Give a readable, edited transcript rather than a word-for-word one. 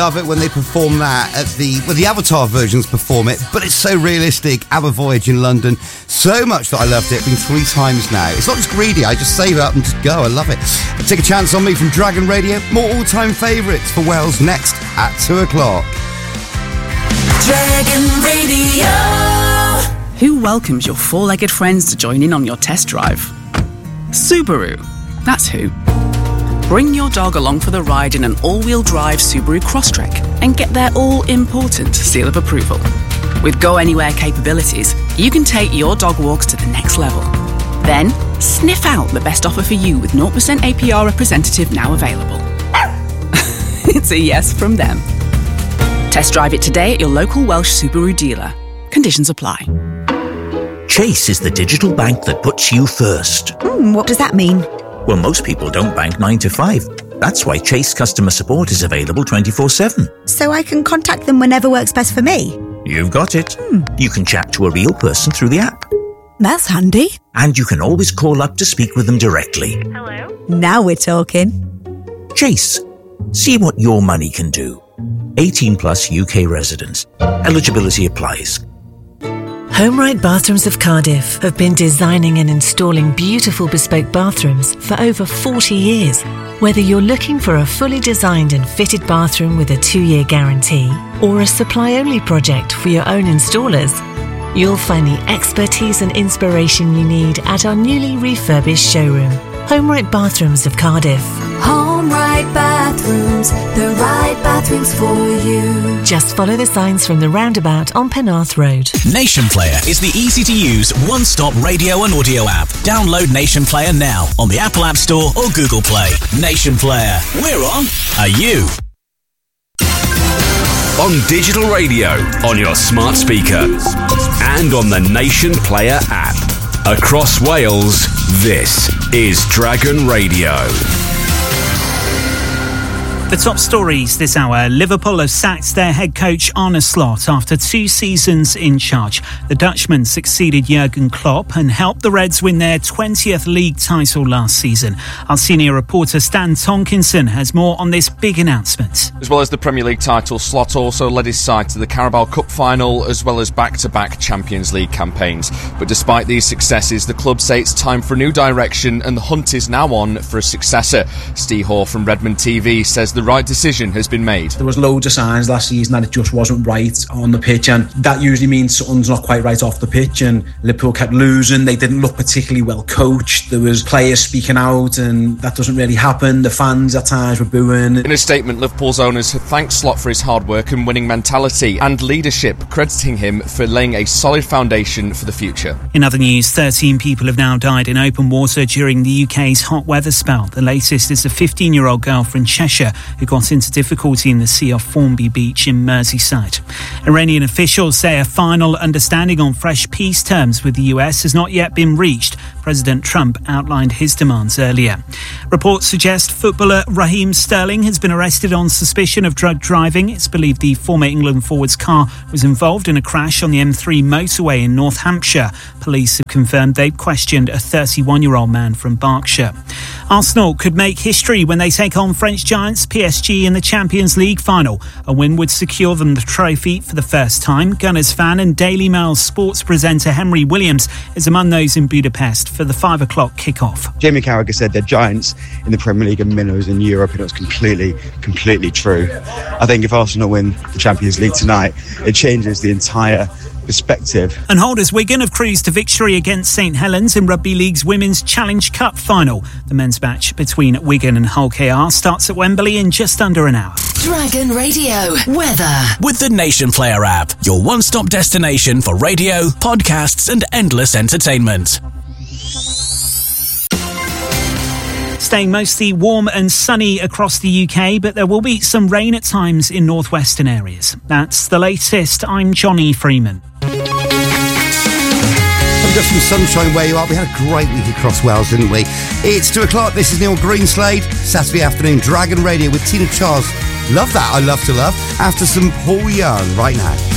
Love it when they perform that at the Avatar versions perform it, but it's so realistic. ABBA Voyage in London, so much that I loved it. Been 3 times now. It's not just greedy, I just save it up and just go. I love it. Take a chance on me from Dragon Radio. More all-time favourites for Wales next at 2 o'clock. Dragon Radio. Who welcomes your 4-legged friends to join in on your test drive? Subaru. That's who. Bring your dog along for the ride in an all-wheel drive Subaru Crosstrek and get their all-important seal of approval. With Go Anywhere capabilities, you can take your dog walks to the next level. Then, sniff out the best offer for you with 0% APR representative now available. It's a yes from them. Test drive it today at your local Welsh Subaru dealer. Conditions apply. Chase is the digital bank that puts you first. What does that mean? Well, most people don't bank 9 to 5. That's why Chase customer support is available 24/7. So I can contact them whenever works best for me? You've got it. You can chat to a real person through the app. That's handy. And you can always call up to speak with them directly. Hello? Now we're talking. Chase. See what your money can do. 18 plus UK residents. Eligibility applies. HomeRight Bathrooms of Cardiff have been designing and installing beautiful bespoke bathrooms for over 40 years. Whether you're looking for a fully designed and fitted bathroom with a 2-year guarantee or a supply-only project for your own installers, you'll find the expertise and inspiration you need at our newly refurbished showroom, HomeRight Bathrooms of Cardiff. HomeRight Bathrooms, the right bathrooms for you. Just follow the signs from the roundabout on Penarth Road. Nation Player is the easy-to-use, one-stop radio and audio app. Download Nation Player now on the Apple App Store or Google Play. Nation Player. We're on. Are you? On digital radio, on your smart speaker, and on the Nation Player app. Across Wales, this is Dragon Radio. The top stories this hour. Liverpool have sacked their head coach Arne Slot after 2 seasons in charge. The Dutchman succeeded Jurgen Klopp and helped the Reds win their 20th league title last season. Our senior reporter Stan Tonkinson has more on this big announcement. As well as the Premier League title, Slot also led his side to the Carabao Cup final as well as back-to-back Champions League campaigns. But despite these successes, the club say it's time for a new direction and the hunt is now on for a successor. Steve Hoare from Redmond TV says the right decision has been made. There was loads of signs last season that it just wasn't right on the pitch, and that usually means something's not quite right off the pitch, and Liverpool kept losing. They didn't look particularly well coached. There was players speaking out and that doesn't really happen. The fans at times were booing. In a statement, Liverpool's owners have thanked Slot for his hard work and winning mentality and leadership, crediting him for laying a solid foundation for the future. In other news, 13 people have now died in open water during the UK's hot weather spell. The latest is a 15-year-old girl from Cheshire who got into difficulty in the sea off Formby Beach in Merseyside. Iranian officials say a final understanding on fresh peace terms with the US has not yet been reached. President Trump outlined his demands earlier. Reports suggest footballer Raheem Sterling has been arrested on suspicion of drug driving. It's believed the former England forward's car was involved in a crash on the M3 motorway in North Hampshire. Police have confirmed they've questioned a 31-year-old man from Berkshire. Arsenal could make history when they take on French giants PSG in the Champions League final. A win would secure them the trophy for the first time. Gunners fan and Daily Mail sports presenter Henry Williams is among those in Budapest for the 5 o'clock kickoff. Jamie Carragher said they're giants in the Premier League and minnows in Europe, and it's completely true. I think if Arsenal win the Champions League tonight, it changes the entire perspective. And holders Wigan have cruised to victory against St Helens in Rugby League's Women's Challenge Cup final. The men's match between Wigan and Hull KR starts at Wembley in just under an hour. Dragon Radio weather with the Nation Player app, your one-stop destination for radio, podcasts and endless entertainment. Staying mostly warm and sunny across the UK, but there will be some rain at times in northwestern areas. That's the latest. I'm Johnny Freeman. We've got some sunshine where you are. We had a great week across Wales, didn't we? It's 2 o'clock. This is Neil Greenslade. Saturday afternoon, Dragon Radio with Tina Charles. Love that. I love to love. After some Paul Young right now.